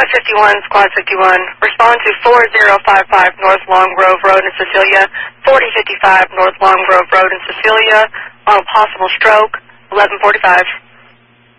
51, Squad 51. Respond to 4055 North Long Grove Road in Cecilia, 4055 North Long Grove Road in Cecilia on a possible stroke, 1145.